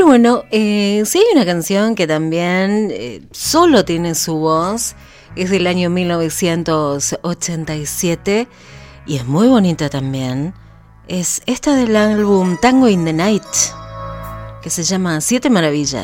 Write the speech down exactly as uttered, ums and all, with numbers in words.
bueno, eh, si hay una canción que también eh, solo tiene su voz, es del año mil novecientos ochenta y siete y es muy bonita también. Es esta del álbum Tango in the Night, que se llama Siete Maravillas.